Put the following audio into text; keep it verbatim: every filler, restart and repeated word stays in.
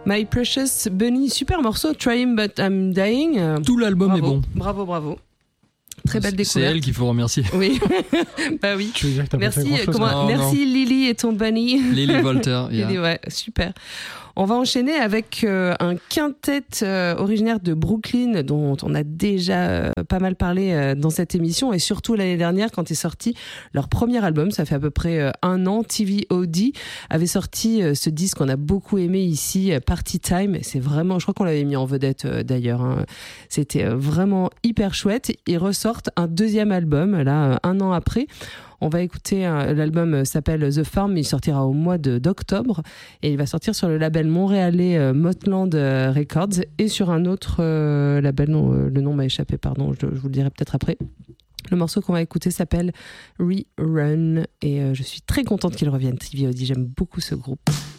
My Precious Bunny, super morceau, Trying But I'm Dying. Tout l'album bravo, est bon. Bravo, bravo. Très belle découverte. C'est elle qu'il faut remercier. Oui, bah oui. Tu veux dire que t'as Merci, pas fait grand-chose, comment, non, merci non. Lily et ton bunny. Lily Volter. Yeah. Lily, ouais, super. On va enchaîner avec euh, un quintet euh, originaire de Brooklyn dont on a déjà euh, pas mal parlé euh, dans cette émission et surtout l'année dernière quand est sorti leur premier album, ça fait à peu près euh, un an, T V O D avait sorti euh, ce disque qu'on a beaucoup aimé ici, euh, Party Time. C'est vraiment, je crois qu'on l'avait mis en vedette euh, d'ailleurs. Hein. C'était euh, vraiment hyper chouette. Ils ressortent un deuxième album là euh, un an après. On va écouter, euh, l'album s'appelle The Farm, il sortira au mois de, d'octobre et il va sortir sur le label montréalais euh, Motland euh, Records et sur un autre euh, label, non, euh, le nom m'a échappé, pardon, je, je vous le dirai peut-être après. Le morceau qu'on va écouter s'appelle Rerun et euh, je suis très contente qu'il revienne, T V O D, j'aime beaucoup ce groupe.